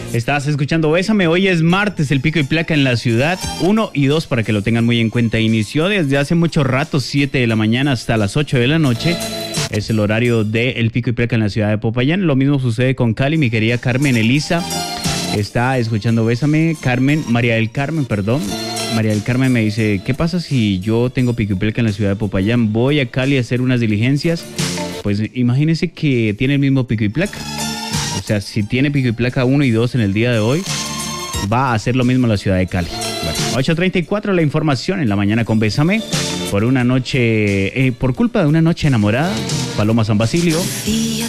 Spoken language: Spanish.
Estás escuchando Bésame, hoy es martes, el pico y placa en la ciudad, 1 y 2 para que lo tengan muy en cuenta. Inició desde hace mucho rato, 7 de la mañana hasta las 8 de la noche. Es el horario del pico y placa en la ciudad de Popayán. Lo mismo sucede con Cali, mi querida Carmen Elisa. Está escuchando Bésame, María del Carmen me dice, ¿qué pasa si yo tengo pico y placa en la ciudad de Popayán? Voy a Cali a hacer unas diligencias. Pues imagínense que tiene el mismo pico y placa. O sea, si tiene pico y placa 1 y 2 en el día de hoy, va a hacer lo mismo en la ciudad de Cali. Bueno, 8:34 la información en la mañana con Bésame. Por culpa de una noche enamorada, Paloma San Basilio. Y yo